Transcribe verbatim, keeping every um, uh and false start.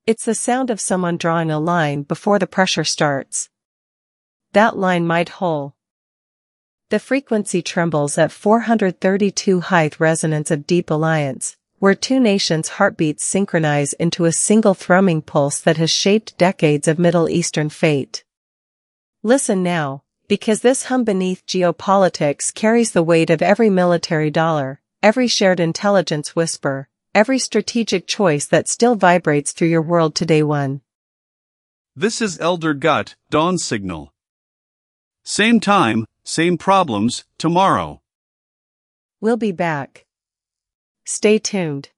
It's the sound of someone drawing a line before the pressure starts. That line might hold. The frequency trembles at four hundred thirty-two height resonance of deep alliance, where two nations' heartbeats synchronize into a single thrumming pulse that has shaped decades of Middle Eastern fate. Listen now, because this hum beneath geopolitics carries the weight of every military dollar, every shared intelligence whisper, every strategic choice that still vibrates through your world today. One. This is Elder Gut, Dawn Signal. Same time, same problems, tomorrow. We'll be back. Stay tuned.